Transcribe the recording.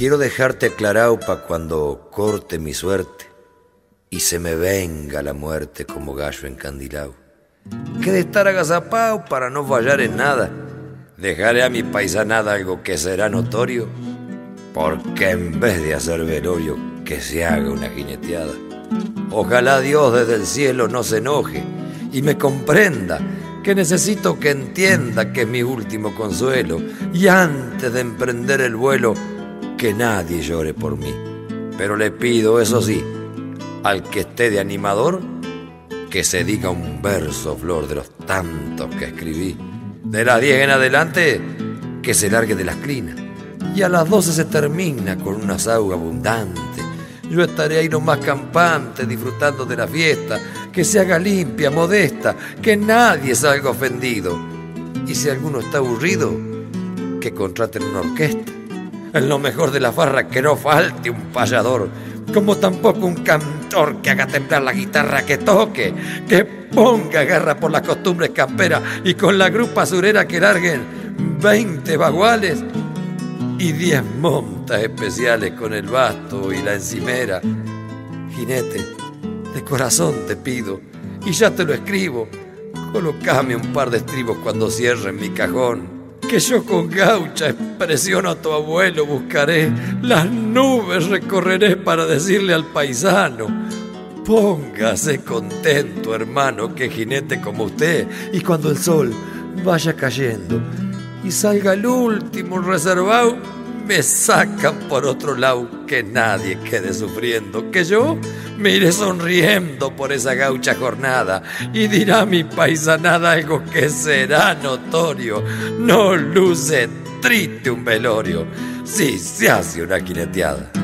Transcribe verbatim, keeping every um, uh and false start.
Quiero dejarte aclarado pa' cuando corte mi suerte y se me venga la muerte como gallo encandilado. Que de estar agazapao para no fallar en nada, dejaré a mi paisanada algo que será notorio, porque en vez de hacer velorio, que se haga una jineteada. Ojalá Dios desde el cielo no se enoje y me comprenda que necesito que entienda que es mi último consuelo, y antes de emprender el vuelo, que nadie llore por mí. Pero le pido, eso sí, al que esté de animador, que se diga un verso, flor, de los tantos que escribí. De las diez en adelante, que se largue de las clinas, y a las doce se termina con una sauga abundante. Yo estaré ahí nomás campante, disfrutando de la fiesta, que se haga limpia, modesta, que nadie salga ofendido. Y si alguno está aburrido, que contraten una orquesta. En lo mejor de la farra, que no falte un payador, como tampoco un cantor que haga temblar la guitarra, que toque, que ponga garra por las costumbres camperas, y con la grupa surera que larguen veinte baguales y diez montas especiales con el basto y la encimera. Jinete, de corazón te pido, y ya te lo escribo, colocame un par de estribos cuando cierre mi cajón, que yo con gaucha expresión a tu abuelo buscaré, las nubes recorreré para decirle al paisano: póngase contento, hermano, que jinete como usted. Y cuando el sol vaya cayendo y salga el último reservado, me sacan por otro lado, que nadie quede sufriendo, que yo me iré sonriendo por esa gaucha jornada, y dirá mi paisanada algo que será notorio: no luce triste un velorio si se hace una jineteada.